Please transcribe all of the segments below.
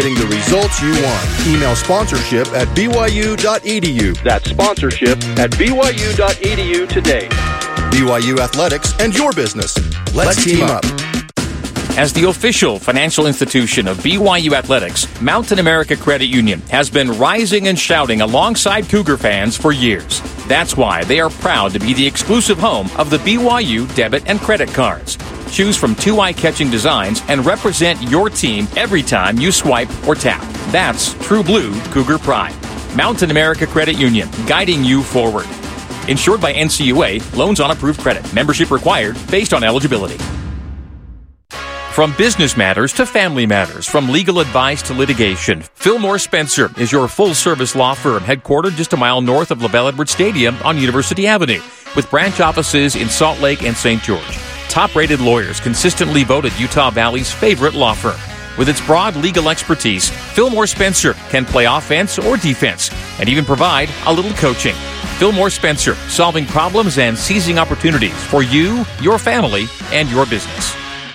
getting the results you want. Email sponsorship at byu.edu. That's sponsorship at byu.edu today. BYU Athletics and your business. Let's team up. As the official financial institution of BYU Athletics, Mountain America Credit Union has been rising and shouting alongside Cougar fans for years. That's why they are proud to be the exclusive home of the BYU debit and credit cards. Choose from 2 eye-catching designs and represent your team every time you swipe or tap. That's true blue Cougar pride. Mountain America Credit Union, guiding you forward. Insured by NCUA, loans on approved credit. Membership required based on eligibility. From business matters to family matters, from legal advice to litigation, Fillmore Spencer is your full-service law firm headquartered just a mile north of LaBelle Edwards Stadium on University Avenue, with branch offices in Salt Lake and St. George. Top-rated lawyers consistently voted Utah Valley's favorite law firm. With its broad legal expertise, Fillmore Spencer can play offense or defense and even provide a little coaching. Fillmore Spencer, solving problems and seizing opportunities for you, your family, and your business.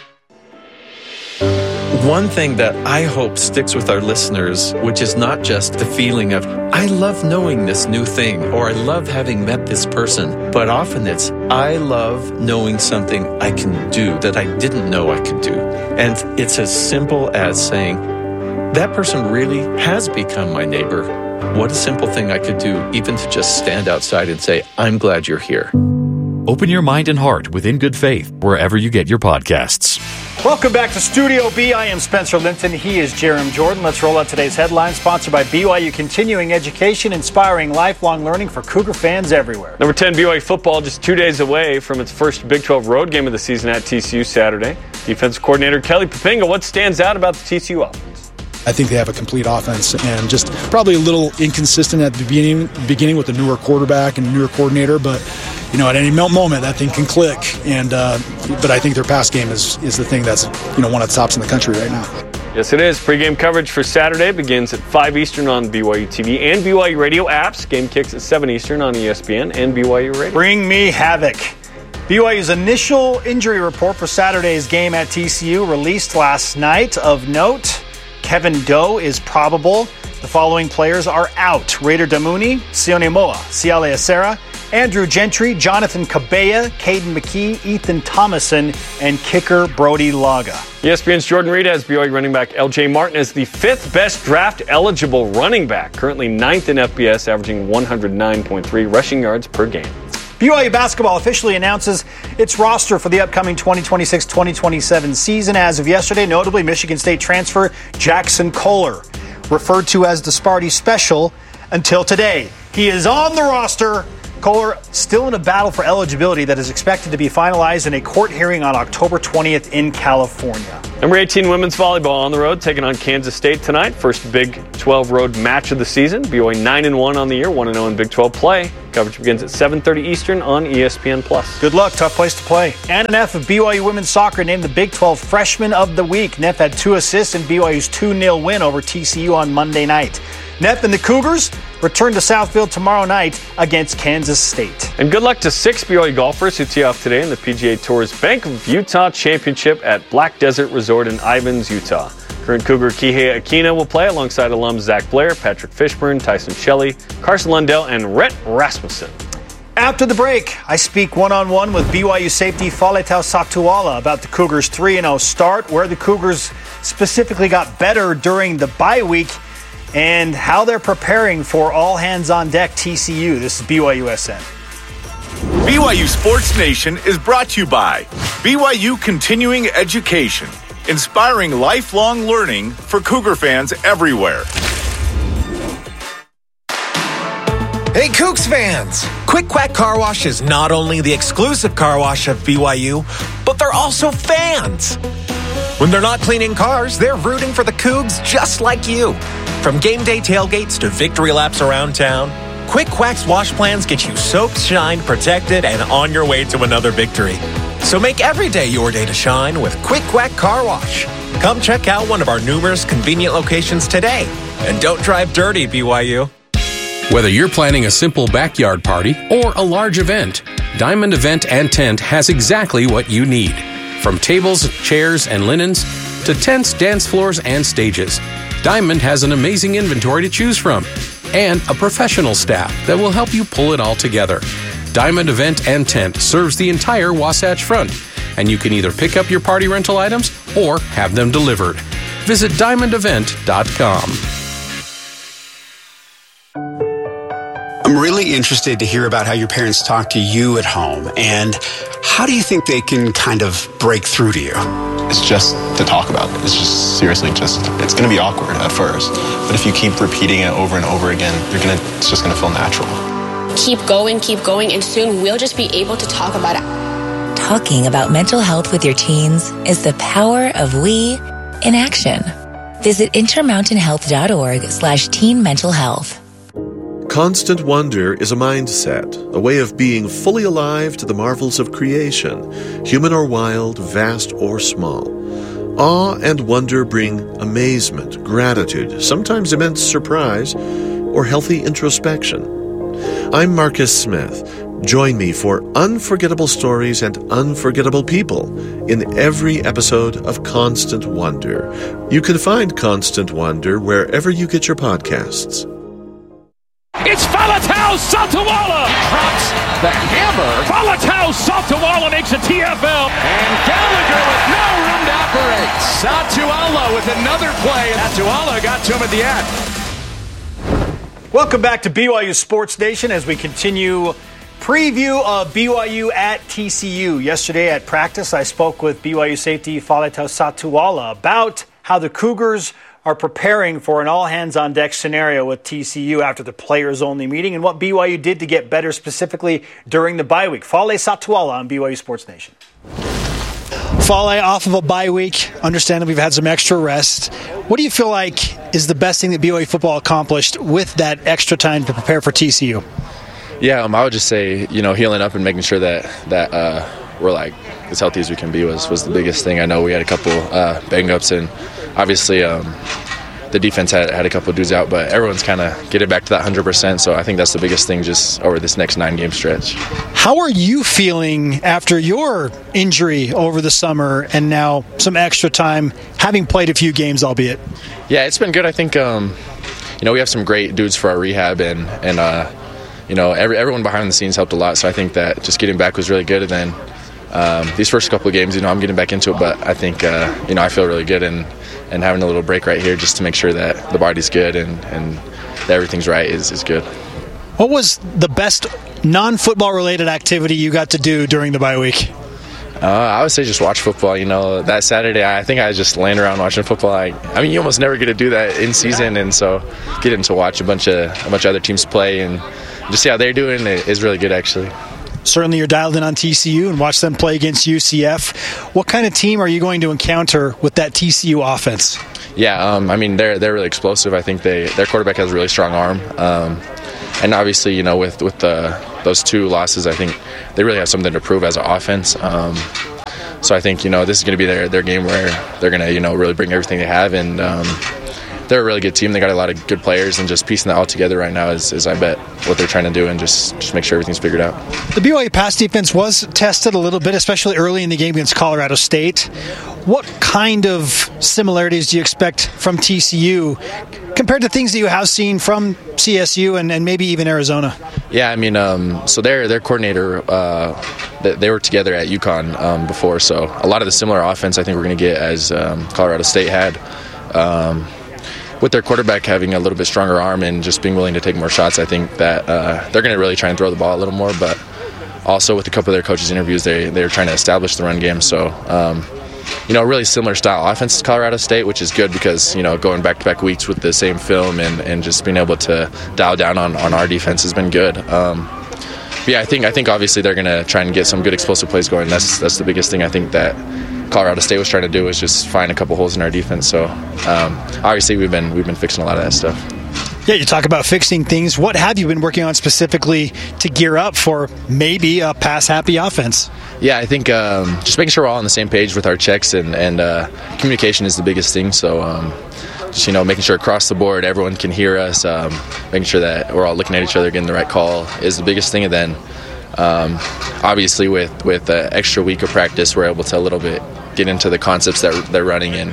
One thing that I hope sticks with our listeners, which is not just the feeling of, I love knowing this new thing, or I love having met this person, but often it's, I love knowing something I can do that I didn't know I could do. And it's as simple as saying, that person really has become my neighbor. What a simple thing I could do, even to just stand outside and say, I'm glad you're here. Open your mind and heart with In Good Faith, wherever you get your podcasts. Welcome back to Studio B. I am Spencer Linton. He is Jerem Jordan. Let's roll out today's headlines, sponsored by BYU Continuing Education, inspiring lifelong learning for Cougar fans everywhere. Number 10, BYU football just 2 days away from its first Big 12 road game of the season at TCU Saturday. Defensive coordinator Kelly Poppinga, what stands out about the TCU offense? I think they have a complete offense and just probably a little inconsistent at the beginning with the newer quarterback and newer coordinator, but at any moment that thing can click. And but I think their pass game is the thing that's one of the tops in the country right now. Yes, it is. Pre-game coverage for Saturday begins at 5 Eastern on BYU TV and BYU Radio apps. Game kicks at 7 Eastern on ESPN and BYU Radio. Bring me havoc. BYU's initial injury report for Saturday's game at TCU released last night. Of note, Kevin Doe is probable. The following players are out: Raider Damuni, Sione Moa, Siale Acera, Andrew Gentry, Jonathan Cabella, Caden McKee, Ethan Thomason, and kicker Brody Laga. ESPN's Jordan Reed has BYU running back LJ Martin as the 5th best draft-eligible running back, currently 9th in FBS, averaging 109.3 rushing yards per game. BYU basketball officially announces its roster for the upcoming 2026-2027 season. As of yesterday, notably Michigan State transfer Jackson Kohler, referred to as the Sparty Special until today. He is on the roster. Kohler still in a battle for eligibility that is expected to be finalized in a court hearing on October 20th in California. Number 18 women's volleyball on the road, taking on Kansas State tonight. First Big 12 road match of the season. BYU 9-1 on the year, 1-0 in Big 12 play. Coverage begins at 7:30 Eastern on ESPN+. Good luck, tough place to play. Anna Neff of BYU women's soccer named the Big 12 Freshman of the Week. Neff had 2 assists in BYU's 2-0 win over TCU on Monday night. Neff and the Cougars return to Southfield tomorrow night against Kansas State. And good luck to 6 BYU golfers who tee off today in the PGA Tour's Bank of Utah Championship at Black Desert Resort in Ivins, Utah. Current Cougar Kihei Akina will play alongside alums Zach Blair, Patrick Fishburne, Tyson Shelley, Carson Lundell, and Rhett Rasmussen. After the break, I speak one-on-one with BYU safety Faletau Satuala about the Cougars' 3-0 start, where the Cougars specifically got better during the bye week, and how they're preparing for All Hands on Deck TCU. This is BYUSN. BYU Sports Nation is brought to you by BYU Continuing Education, inspiring lifelong learning for Cougar fans everywhere. Hey, Cougs fans! Quick Quack Car Wash is not only the exclusive car wash of BYU, but they're also fans. When they're not cleaning cars, they're rooting for the Cougs just like you. From game day tailgates to victory laps around town, Quick Quack's wash plans get you soaked, shined, protected, and on your way to another victory. So make every day your day to shine with Quick Quack Car Wash. Come check out one of our numerous convenient locations today. And don't drive dirty, BYU. Whether you're planning a simple backyard party or a large event, Diamond Event and Tent has exactly what you need. From tables, chairs, and linens to tents, dance floors, and stages, Diamond has an amazing inventory to choose from and a professional staff that will help you pull it all together. Diamond Event and Tent serves the entire Wasatch Front, and you can either pick up your party rental items or have them delivered. Visit diamondevent.com. I'm really interested to hear about how your parents talk to you at home, and how do you think they can kind of break through to you? It's just to talk about it. It's just seriously it's going to be awkward at first, but if you keep repeating it over and over again, it's just going to feel natural. Keep going, and soon we'll just be able to talk about it. Talking about mental health with your teens is the power of we in action. Visit intermountainhealth.org/teen mental health. Constant wonder is a mindset, a way of being fully alive to the marvels of creation, human or wild, vast or small. Awe and wonder bring amazement, gratitude, sometimes immense surprise, or healthy introspection. I'm Marcus Smith. Join me for unforgettable stories and unforgettable people in every episode of Constant Wonder. You can find Constant Wonder wherever you get your podcasts. It's Faletau Satawala! Drops the hammer. Faletau Satawala makes a TFL. And Gallagher with no room to operate. Satawala with another play. Satawala got to him at the end. Welcome back to BYU Sports Nation as we continue preview of BYU at TCU. Yesterday at practice, I spoke with BYU safety Faletau Satawala about how the Cougars are preparing for an all-hands-on-deck scenario with TCU after the players-only meeting and what BYU did to get better specifically during the bye week. Fale Satawala on BYU Sports Nation. Fale, off of a bye week, understandably we've had some extra rest. What do you feel like is the best thing that BYU football accomplished with that extra time to prepare for TCU? Yeah, I would just say, healing up and making sure that we're like as healthy as we can be was the biggest thing. I know we had a couple bang-ups, and obviously the defense had a couple of dudes out, but everyone's kind of getting back to that 100%, so I think that's the biggest thing just over this next 9-game stretch. How are you feeling after your injury over the summer and now some extra time, having played a few games, albeit? Yeah, it's been good. I think, we have some great dudes for our rehab, and everyone behind the scenes helped a lot, so I think that just getting back was really good. And then these first couple of games, I'm getting back into it, but I think, I feel really good, and having a little break right here just to make sure that the body's good and that everything's right is good. What was the best non-football related activity you got to do during the bye week? I would say just watch football. That Saturday, I think I was just laying around watching football. You almost never get to do that in season, and so getting to watch a bunch of other teams play and just see how they're doing is really good, actually. Certainly you're dialed in on TCU and watch them play against UCF. What kind of team are you going to encounter with that TCU offense? Yeah, they're really explosive. I think their quarterback has a really strong arm. And obviously, with those two losses, I think they really have something to prove as an offense. So I think, this is going to be their game where they're going to, really bring everything they have. And they're a really good team. They got a lot of good players, and just piecing that all together right now is I bet, what they're trying to do, and just make sure everything's figured out. The BYU pass defense was tested a little bit, especially early in the game against Colorado State. What kind of similarities do you expect from TCU compared to things that you have seen from CSU and maybe even Arizona? Yeah, so their coordinator, they were together at UConn before, so a lot of the similar offense I think we're going to get as Colorado State had. With their quarterback having a little bit stronger arm and just being willing to take more shots, I think that they're going to really try and throw the ball a little more. But also with a couple of their coaches' interviews, they were trying to establish the run game. So, a really similar style offense to Colorado State, which is good because, going back-to-back weeks with the same film and just being able to dial down on our defense has been good. I think obviously they're going to try and get some good explosive plays going. That's the biggest thing I think that Colorado State was trying to do, was just find a couple holes in our defense. So obviously we've been fixing a lot of that stuff. Yeah, you talk about fixing things. What have you been working on specifically to gear up for maybe a pass-happy offense? Yeah, I think just making sure we're all on the same page with our checks, and communication is the biggest thing. So just making sure across the board everyone can hear us, making sure that we're all looking at each other, getting the right call is the biggest thing. And then obviously with the extra week of practice, we're able to a little bit get into the concepts that they're running, and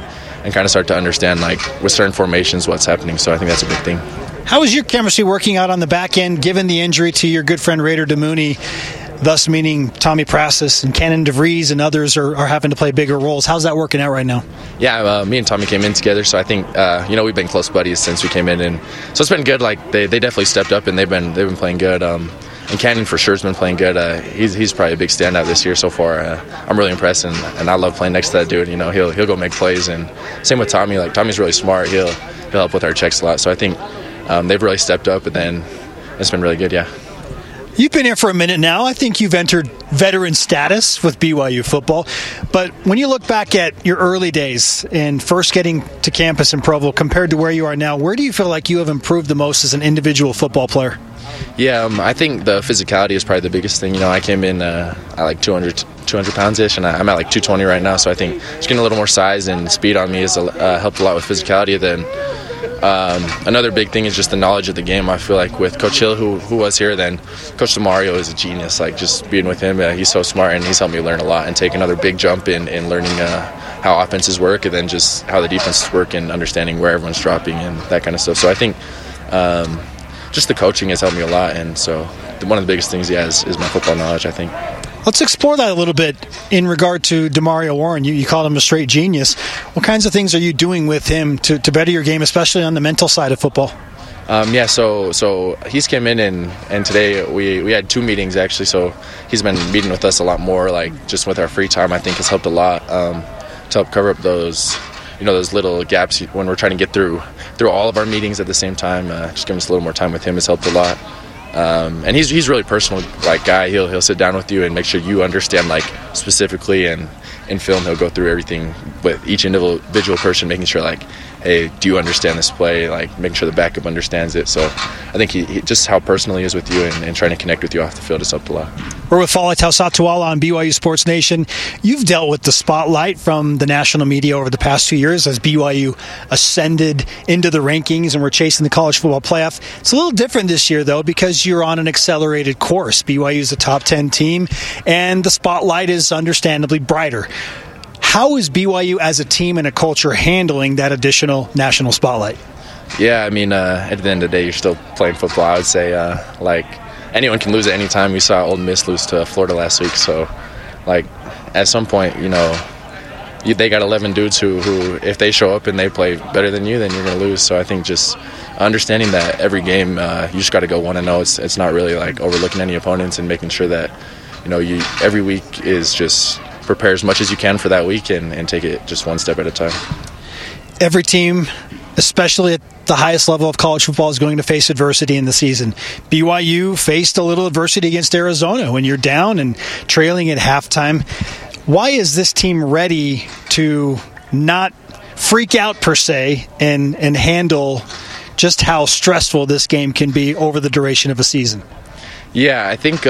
kind of start to understand, like, with certain formations what's happening. So I think that's a big thing. How is your chemistry working out on the back end, given the injury to your good friend Raider Damouni, thus meaning Tommy Prasis and Cannon DeVries and others are having to play bigger roles? How's that working out right now? Yeah, me and Tommy came in together, so I think we've been close buddies since we came in, and so it's been good. Like they definitely stepped up and they've been playing good. And Cannon for sure has been playing good. He's probably a big standout this year so far. I'm really impressed, and I love playing next to that dude. You know, he'll go make plays, and same with Tommy. Like Tommy's really smart. He'll help with our checks a lot. So I think they've really stepped up, and then it's been really good. Yeah. You've been here for a minute now. I think you've entered veteran status with BYU football. But when you look back at your early days and first getting to campus in Provo compared to where you are now, where do you feel like you have improved the most as an individual football player? Yeah, I think the physicality is probably the biggest thing. You know, I came in at like 200 pounds-ish, and I'm at like 220 right now. So I think just getting a little more size and speed on me has helped a lot with physicality. Then another big thing is just the knowledge of the game. I feel like with Coach Hill, who was here then, Coach DeMario is a genius. Like just being with him, he's so smart, and he's helped me learn a lot and take another big jump in learning how offenses work, and then just how the defenses work, and understanding where everyone's dropping and that kind of stuff. So I think just the coaching has helped me a lot, and so one of the biggest things he has is my football knowledge, I think. Let's explore that a little bit in regard to DeMario Warren. You called him a straight genius. What kinds of things are you doing with him to better your game, especially on the mental side of football? So he's came in, and today we had 2 meetings actually. So he's been meeting with us a lot more, like just with our free time. I think has helped a lot to help cover up those little gaps when we're trying to get through all of our meetings at the same time. Just giving us a little more time with him has helped a lot. And he's really personal, like guy. He'll sit down with you and make sure you understand, like specifically, and in film he'll go through everything with each individual person, making sure like, hey, do you understand this play? Like making sure the backup understands it. So I think he just how personal he is with you and trying to connect with you off the field has helped a lot. We're with Faletau Satuala on BYU Sports Nation. You've dealt with the spotlight from the national media over the past 2 years as BYU ascended into the rankings and we're chasing the college football playoff. It's a little different this year, though, because you're on an accelerated course. BYU is a top 10 team, and the spotlight is understandably brighter. How is BYU as a team and a culture handling that additional national spotlight? Yeah, I mean, at the end of the day, you're still playing football. I would say, like, anyone can lose at any time. We saw Ole Miss lose to Florida last week. So, like, at some point, they got 11 dudes who if they show up and they play better than you, then you're going to lose. So I think just understanding that every game, you just got to go 1-0. It's not really, like, overlooking any opponents and making sure that, you every week is just prepare as much as you can for that week and take it just one step at a time. Every team, especially at the highest level of college football, is going to face adversity in the season. BYU faced a little adversity against Arizona when you're down and trailing at halftime. Why is this team ready to not freak out per se and handle just how stressful this game can be over the duration of a season? Yeah, I think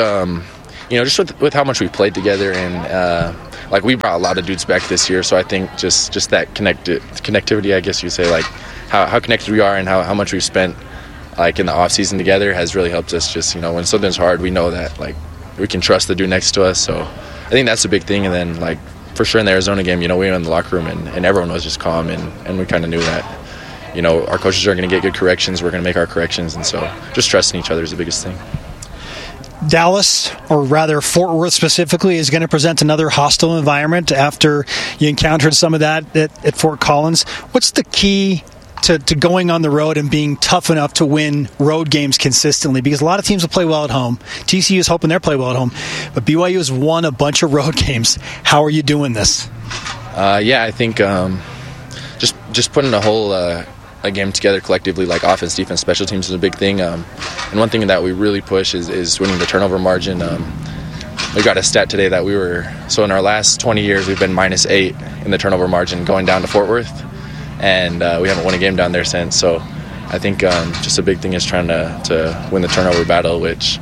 just with how much we played together, and like we brought a lot of dudes back this year, so I think just that connectivity, I guess you say, like how connected we are and how much we've spent like in the off season together has really helped us. Just when something's hard, we know that like we can trust the dude next to us. So I think that's a big thing. And then like for sure in the Arizona game, we were in the locker room and everyone was just calm, and we kind of knew that our coaches are going to get good corrections, we're going to make our corrections, and so just trusting each other is the biggest thing. Dallas, or rather Fort Worth specifically, is going to present another hostile environment after you encountered some of that at Fort Collins. What's the key to going on the road and being tough enough to win road games consistently? Because a lot of teams will play well at home. TCU is hoping they'll play well at home. But BYU has won a bunch of road games. How are you doing this? I think just putting a whole a game together collectively, like offense, defense, special teams, is a big thing. And one thing that we really push is winning the turnover margin. We got a stat today that in our last 20 years, we've been -8 in the turnover margin going down to Fort Worth. And we haven't won a game down there since. So I think just a big thing is trying to win the turnover battle, which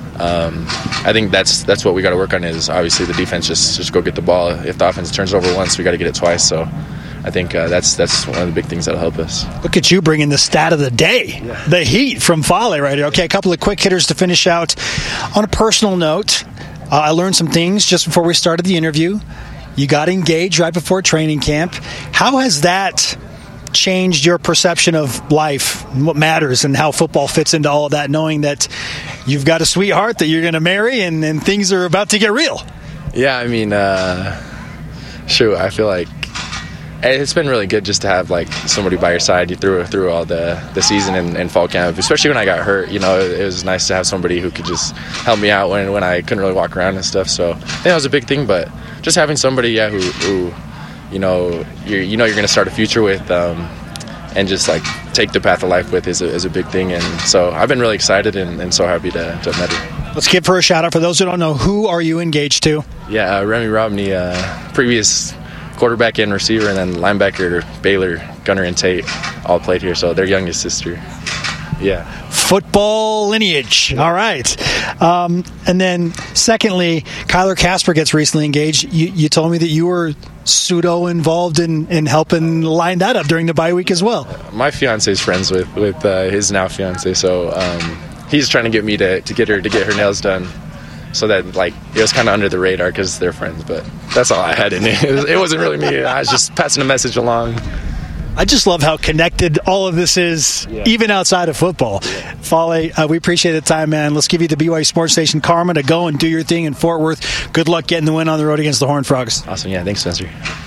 I think that's what we got to work on, is obviously the defense just go get the ball. If the offense turns over once, we got to get it twice. So I think that's one of the big things that'll help us. Look at you bringing the stat of the day, the heat from Fale right here. Okay, a couple of quick hitters to finish out. On a personal note, I learned some things just before we started the interview. You got engaged right before training camp. How has that changed your perception of life, and what matters, and how football fits into all of that, knowing that you've got a sweetheart that you're going to marry and things are about to get real? Yeah, I mean, shoot, I feel like it's been really good just to have like somebody by your side through all the season and fall camp, especially when I got hurt. You know, it was nice to have somebody who could just help me out when I couldn't really walk around and stuff. So I think that was a big thing. But just having somebody, who you're going to start a future with, and just like take the path of life with is a big thing. And so I've been really excited and so happy to have met her. Let's give her a shout out. For those who don't know, who are you engaged to? Yeah, Remy Robney, previous quarterback and receiver, and then linebacker Baylor, Gunner, and Tate all played here, so their youngest sister. Yeah. Football lineage. All right. And then, secondly, Kyler Casper gets recently engaged. You told me that you were pseudo involved in helping line that up during the bye week as well. My fiance is friends with his now fiance, so he's trying to get me to get her nails done. So that, like, it was kind of under the radar because they're friends, but that's all I had in it. It wasn't really me. I was just passing a message along. I just love how connected all of this is, even outside of football. Yeah. Fale, we appreciate the time, man. Let's give you the BYU Sports Station Karma to go and do your thing in Fort Worth. Good luck getting the win on the road against the Horned Frogs. Awesome. Yeah, thanks, Spencer.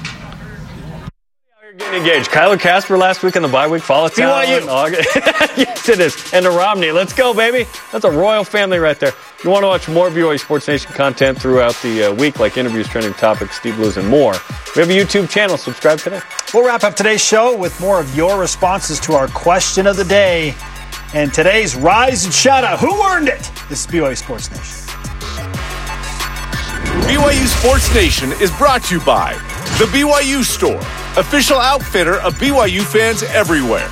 Getting engaged. Kyler Casper last week in the bye week. Follow BYU. Yes, it is. And the Romney. Let's go, baby. That's a royal family right there. If you want to watch more BYU Sports Nation content throughout the week, like interviews, trending topics, Steve Blues, and more, we have a YouTube channel. Subscribe today. We'll wrap up today's show with more of your responses to our question of the day. And today's rise and shout out. Who earned it? This is BYU Sports Nation. BYU Sports Nation is brought to you by The BYU Store, official outfitter of BYU fans everywhere.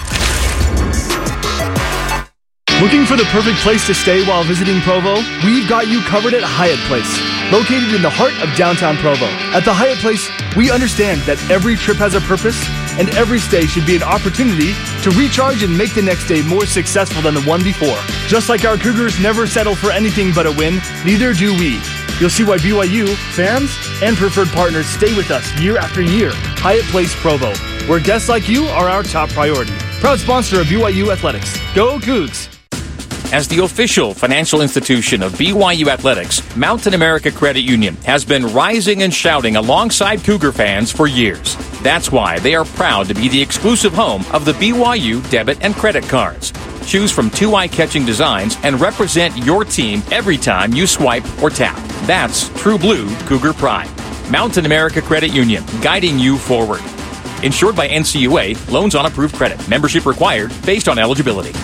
Looking for the perfect place to stay while visiting Provo? We've got you covered at Hyatt Place, located in the heart of downtown Provo. At the Hyatt Place, we understand that every trip has a purpose, and every stay should be an opportunity to recharge and make the next day more successful than the one before. Just like our Cougars never settle for anything but a win, neither do we. You'll see why BYU, fans, and preferred partners stay with us year after year. Hyatt Place Provo, where guests like you are our top priority. Proud sponsor of BYU Athletics. Go Cougs! As the official financial institution of BYU Athletics, Mountain America Credit Union has been rising and shouting alongside Cougar fans for years. That's why they are proud to be the exclusive home of the BYU debit and credit cards. Choose from 2 eye-catching designs and represent your team every time you swipe or tap. That's true blue Cougar pride. Mountain America Credit Union, guiding you forward. Insured by NCUA, loans on approved credit. Membership required based on eligibility.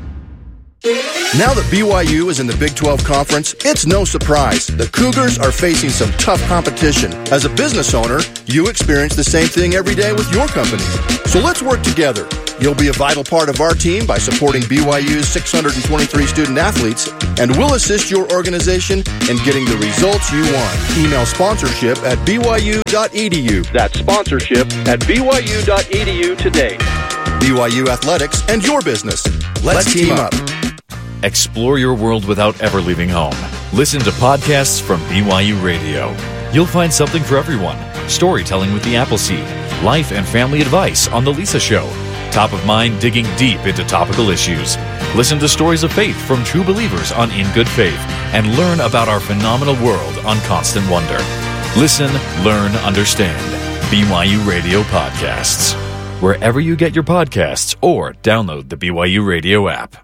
Now that BYU is in the Big 12 Conference, it's no surprise the Cougars are facing some tough competition. As a business owner, you experience the same thing every day with your company. So let's work together. You'll be a vital part of our team by supporting BYU's 623 student athletes, and we'll assist your organization in getting the results you want. Email sponsorship at byu.edu. That's sponsorship at byu.edu today. BYU Athletics and your business. Let's team up. Explore your world without ever leaving home. Listen to podcasts from BYU Radio. You'll find something for everyone. Storytelling with the Appleseed. Life and family advice on The Lisa Show. Top of mind, digging deep into topical issues. Listen to stories of faith from true believers on In Good Faith. And learn about our phenomenal world on Constant Wonder. Listen, learn, understand. BYU Radio Podcasts. Wherever you get your podcasts or download the BYU Radio app.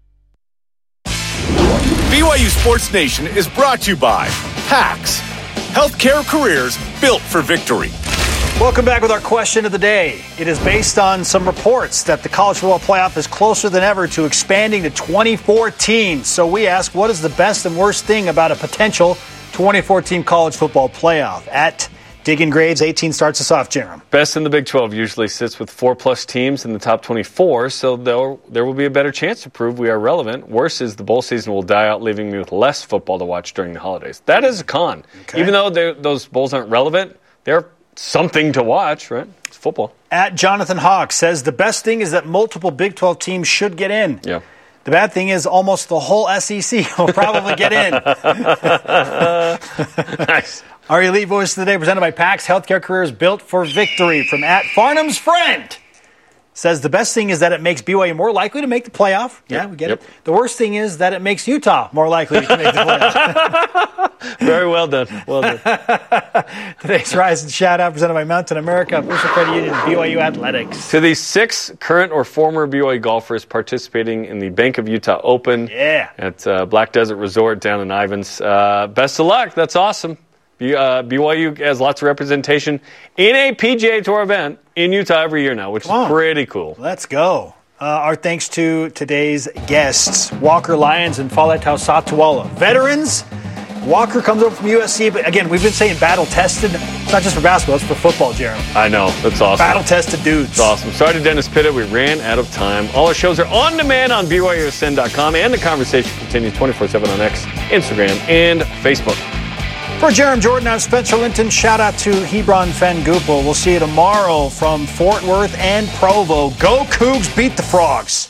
BYU Sports Nation is brought to you by PAX, healthcare careers built for victory. Welcome back with our question of the day. It is based on some reports that the college football playoff is closer than ever to expanding to 24 teams. So we ask, what is the best and worst thing about a potential 24-team college football playoff? At Digging Grades, 18 starts us off, Jerem. Best in the Big 12 usually sits with 4+ teams in the top 24, so there will be a better chance to prove we are relevant. Worse is the bowl season will die out, leaving me with less football to watch during the holidays. That is a con. Okay. Even though those bowls aren't relevant, they're something to watch, right? It's football. At Jonathan Hawk says, the best thing is that multiple Big 12 teams should get in. Yeah. The bad thing is almost the whole SEC will probably get in. Nice. Our Elite Voice of the Day presented by PAX Healthcare Careers Built for Victory from @Farnham's Friend. Says the best thing is that it makes BYU more likely to make the playoff. Yeah, we get it. The worst thing is that it makes Utah more likely to make the playoff. Very well done. Well done. Today's Rise and Shout Out presented by Mountain America, Official Credit Union, BYU Athletics. To the 6 current or former BYU golfers participating in the Bank of Utah Open at Black Desert Resort down in Ivins, best of luck. That's awesome. BYU has lots of representation in a PGA Tour event in Utah every year now, which is pretty cool. Let's go. Our thanks to today's guests, Walker Lyons and Faletau Satuala. Veterans. Walker comes over from USC, but again, we've been saying battle-tested. It's not just for basketball, it's for football, Jeremy. I know. That's awesome. Battle-tested dudes. It's awesome. Sorry to Dennis Pitta. We ran out of time. All our shows are on demand on BYUSN.com, and the conversation continues 24/7 on X, Instagram, and Facebook. For Jeremy Jordan, I'm Spencer Linton. Shout out to Hebron Fengupel. We'll see you tomorrow from Fort Worth and Provo. Go Cougs, beat the Frogs.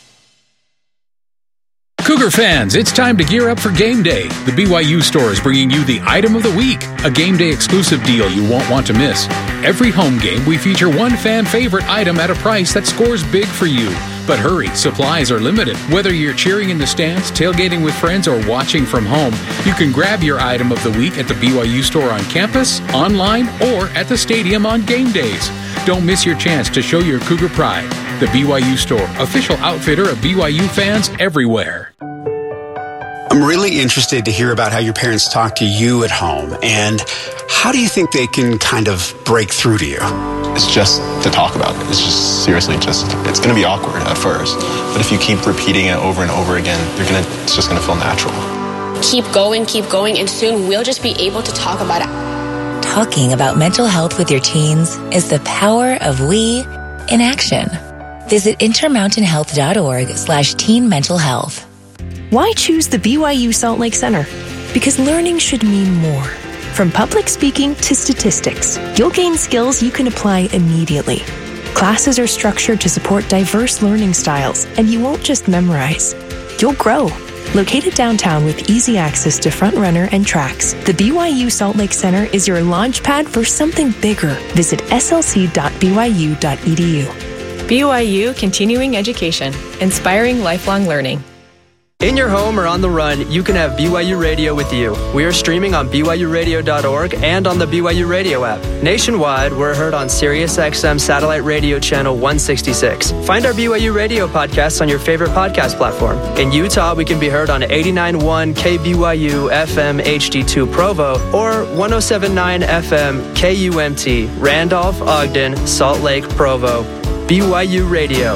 Cougar fans, it's time to gear up for game day. The BYU store is bringing you the item of the week, a game day exclusive deal you won't want to miss. Every home game, we feature one fan favorite item at a price that scores big for you. But hurry, supplies are limited. Whether you're cheering in the stands, tailgating with friends, or watching from home, you can grab your item of the week at the BYU store on campus, online, or at the stadium on game days. Don't miss your chance to show your Cougar pride. The BYU store, official outfitter of BYU fans everywhere. I'm really interested to hear about how your parents talk to you at home, and how do you think they can kind of break through to you? It's just to talk about it. It's just seriously it's going to be awkward at first, but if you keep repeating it over and over again, it's just going to feel natural. Keep going, and soon we'll just be able to talk about it. Talking about mental health with your teens is the power of we in action. Visit intermountainhealth.org/teen mental health. Why choose the BYU Salt Lake Center? Because learning should mean more. From public speaking to statistics, you'll gain skills you can apply immediately. Classes are structured to support diverse learning styles, and you won't just memorize. You'll grow. Located downtown with easy access to FrontRunner and tracks, the BYU Salt Lake Center is your launch pad for something bigger. Visit slc.byu.edu. BYU Continuing Education, inspiring lifelong learning. In your home or on the run, you can have BYU Radio with you. We are streaming on BYURadio.org and on the BYU Radio app. Nationwide, we're heard on SiriusXM Satellite Radio Channel 166. Find our BYU Radio podcasts on your favorite podcast platform. In Utah, we can be heard on 89.1 KBYU FM HD2 Provo or 107.9 FM KUMT Randolph, Ogden, Salt Lake, Provo. BYU Radio.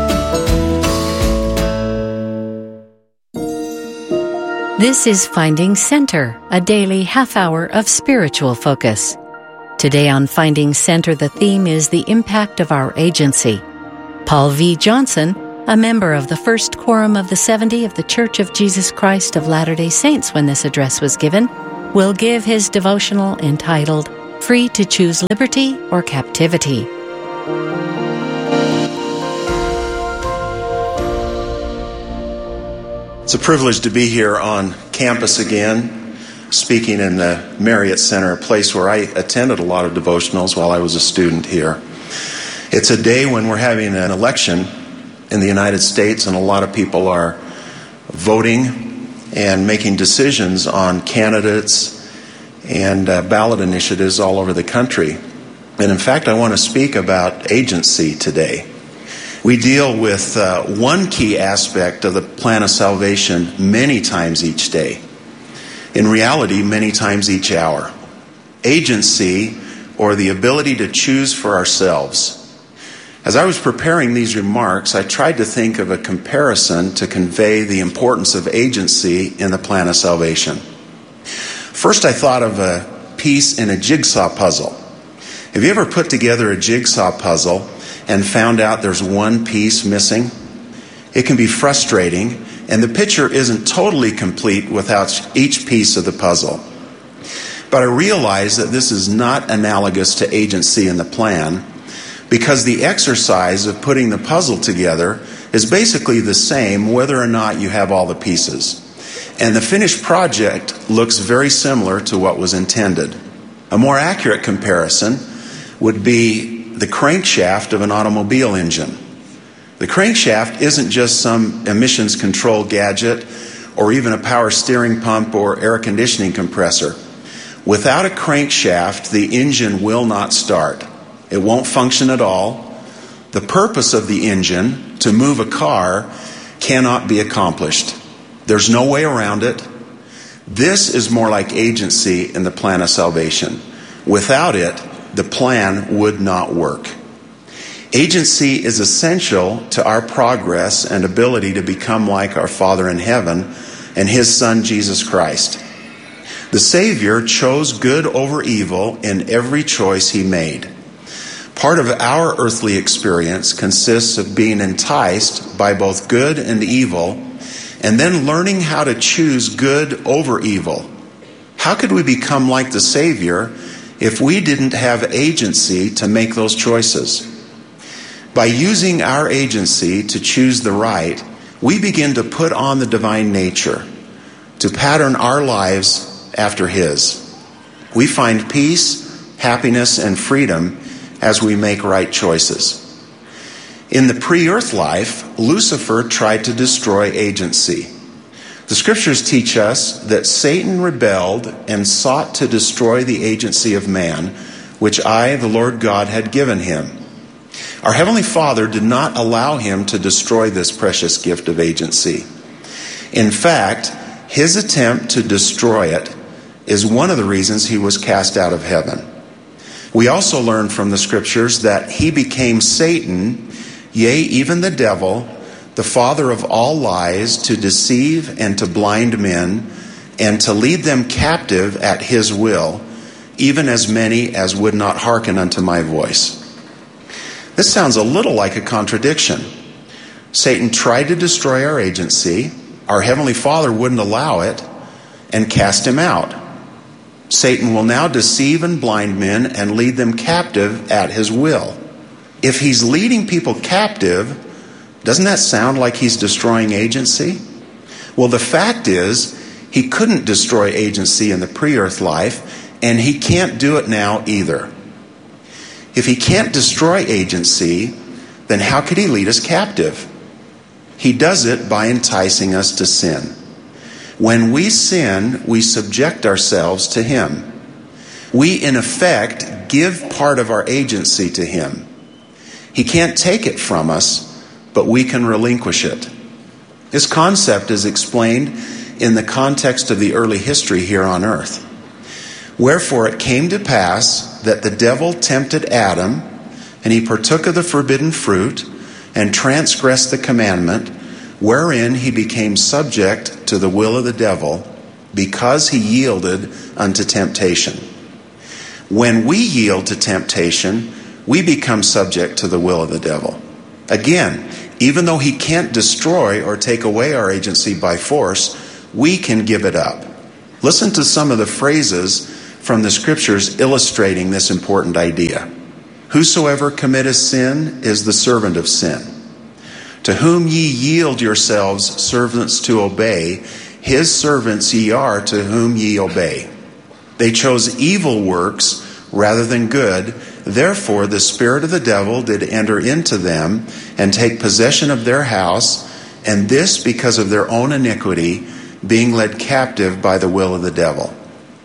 This is Finding Center, a daily half-hour of spiritual focus. Today on Finding Center, the theme is the impact of our agency. Paul V. Johnson, a member of the First Quorum of the 70 of the Church of Jesus Christ of Latter-day Saints when this address was given, will give his devotional entitled, Free to Choose Liberty or Captivity. It's a privilege to be here on campus again, speaking in the Marriott Center, a place where I attended a lot of devotionals while I was a student here. It's a day when we're having an election in the United States, and a lot of people are voting and making decisions on candidates and ballot initiatives all over the country. And in fact, I want to speak about agency today. We deal with one key aspect of the plan of salvation many times each day. In reality, many times each hour. Agency, or the ability to choose for ourselves. As I was preparing these remarks, I tried to think of a comparison to convey the importance of agency in the plan of salvation. First, I thought of a piece in a jigsaw puzzle. Have you ever put together a jigsaw puzzle and found out there's one piece missing? It can be frustrating, and the picture isn't totally complete without each piece of the puzzle. But I realize that this is not analogous to agency in the plan, because the exercise of putting the puzzle together is basically the same whether or not you have all the pieces. And the finished project looks very similar to what was intended. A more accurate comparison would be the crankshaft of an automobile engine. The crankshaft isn't just some emissions control gadget or even a power steering pump or air conditioning compressor. Without a crankshaft, the engine will not start. It won't function at all. The purpose of the engine, to move a car, cannot be accomplished. There's no way around it. This is more like agency in the plan of salvation. Without it, the plan would not work. Agency is essential to our progress and ability to become like our Father in heaven and His Son, Jesus Christ. The Savior chose good over evil in every choice He made. Part of our earthly experience consists of being enticed by both good and evil, and then learning how to choose good over evil. How could we become like the Savior if we didn't have agency to make those choices? By using our agency to choose the right, we begin to put on the divine nature, to pattern our lives after His. We find peace, happiness, and freedom as we make right choices. In the pre-earth life, Lucifer tried to destroy agency. The scriptures teach us that Satan rebelled and sought to destroy the agency of man, which I, the Lord God, had given him. Our Heavenly Father did not allow him to destroy this precious gift of agency. In fact, his attempt to destroy it is one of the reasons he was cast out of heaven. We also learn from the scriptures that he became Satan, yea, even the devil, the father of all lies, to deceive and to blind men, and to lead them captive at his will, even as many as would not hearken unto my voice. This sounds a little like a contradiction. Satan tried to destroy our agency, our Heavenly Father wouldn't allow it, and cast him out. Satan will now deceive and blind men and lead them captive at his will. If he's leading people captive, doesn't that sound like he's destroying agency? Well, the fact is, he couldn't destroy agency in the pre-earth life, and he can't do it now either. If he can't destroy agency, then how could he lead us captive? He does it by enticing us to sin. When we sin, we subject ourselves to him. We, in effect, give part of our agency to him. He can't take it from us, but we can relinquish it. This concept is explained in the context of the early history here on earth. Wherefore it came to pass that the devil tempted Adam, and he partook of the forbidden fruit, and transgressed the commandment, wherein he became subject to the will of the devil, because he yielded unto temptation. When we yield to temptation, we become subject to the will of the devil. Again, even though he can't destroy or take away our agency by force, we can give it up. Listen to some of the phrases from the scriptures illustrating this important idea. Whosoever committeth sin is the servant of sin. To whom ye yield yourselves servants to obey, his servants ye are to whom ye obey. They chose evil works rather than good. Therefore the spirit of the devil did enter into them and take possession of their house, and this because of their own iniquity, being led captive by the will of the devil.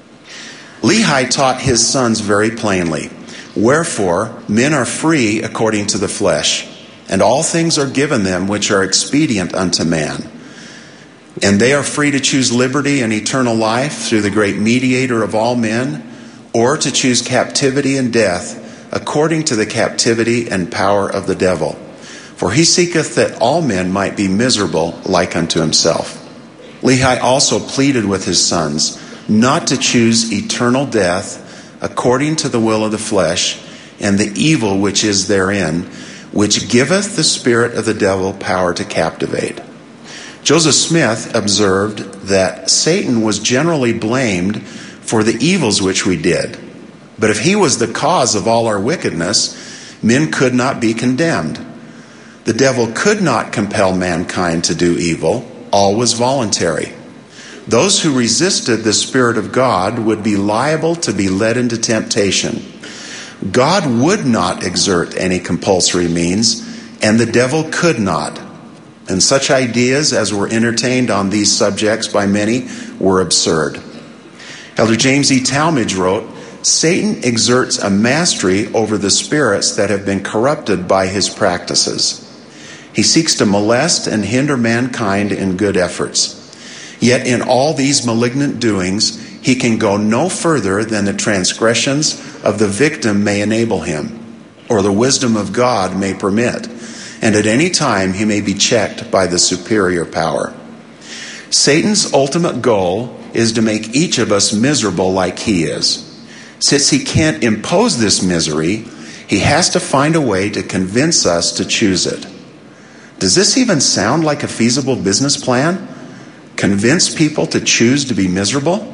Lehi taught his sons very plainly, wherefore men are free according to the flesh, and all things are given them which are expedient unto man. And they are free to choose liberty and eternal life through the great mediator of all men, or to choose captivity and death according to the captivity and power of the devil. For he seeketh that all men might be miserable like unto himself. Lehi also pleaded with his sons not to choose eternal death according to the will of the flesh, and the evil which is therein, which giveth the spirit of the devil power to captivate. Joseph Smith observed that Satan was generally blamed for the evils which we did. But if he was the cause of all our wickedness, men could not be condemned. The devil could not compel mankind to do evil. All was voluntary. Those who resisted the Spirit of God would be liable to be led into temptation. God would not exert any compulsory means, and the devil could not. And such ideas as were entertained on these subjects by many were absurd. Elder James E. Talmage wrote, Satan exerts a mastery over the spirits that have been corrupted by his practices. He seeks to molest and hinder mankind in good efforts. Yet in all these malignant doings, he can go no further than the transgressions of the victim may enable him, or the wisdom of God may permit, and at any time he may be checked by the superior power. Satan's ultimate goal is to make each of us miserable like he is. Since he can't impose this misery, he has to find a way to convince us to choose it. Does this even sound like a feasible business plan? Convince people to choose to be miserable?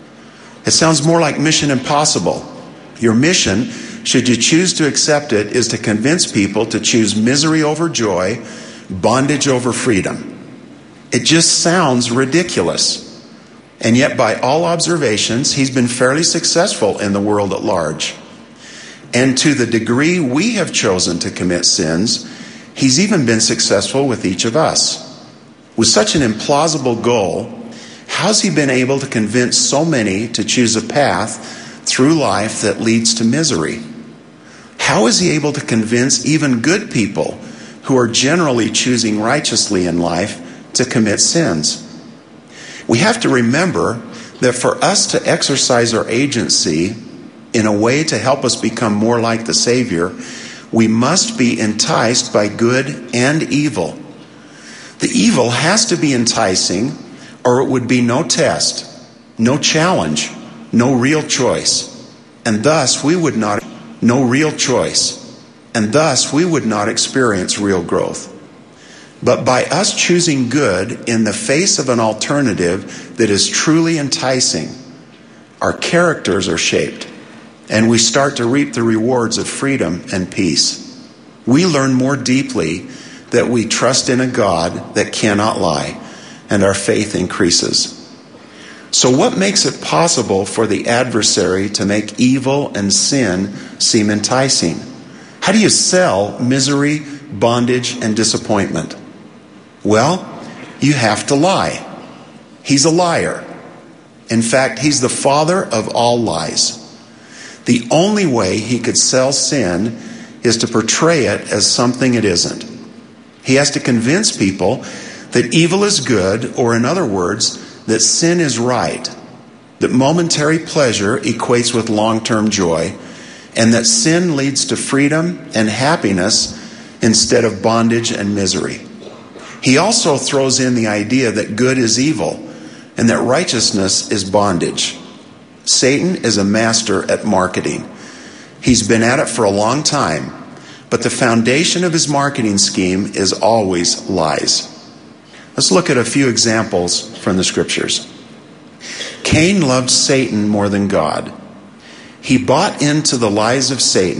It sounds more like Mission Impossible. Your mission, should you choose to accept it, is to convince people to choose misery over joy, bondage over freedom. It just sounds ridiculous. And yet, by all observations, he's been fairly successful in the world at large. And to the degree we have chosen to commit sins, he's even been successful with each of us. With such an implausible goal, how's he been able to convince so many to choose a path through life that leads to misery? How is he able to convince even good people who are generally choosing righteously in life to commit sins? We have to remember that for us to exercise our agency in a way to help us become more like the Savior, we must be enticed by good and evil. The evil has to be enticing, or it would be no test, no challenge, no real choice. And thus we would not experience real growth. But by us choosing good in the face of an alternative that is truly enticing, our characters are shaped, and we start to reap the rewards of freedom and peace. We learn more deeply that we trust in a God that cannot lie, and our faith increases. So what makes it possible for the adversary to make evil and sin seem enticing? How do you sell misery, bondage, and disappointment? Well, you have to lie. He's a liar. In fact, he's the father of all lies. The only way he could sell sin is to portray it as something it isn't. He has to convince people that evil is good, or in other words, that sin is right, that momentary pleasure equates with long-term joy, and that sin leads to freedom and happiness instead of bondage and misery. He also throws in the idea that good is evil and that righteousness is bondage. Satan is a master at marketing. He's been at it for a long time, but the foundation of his marketing scheme is always lies. Let's look at a few examples from the scriptures. Cain loved Satan more than God. He bought into the lies of Satan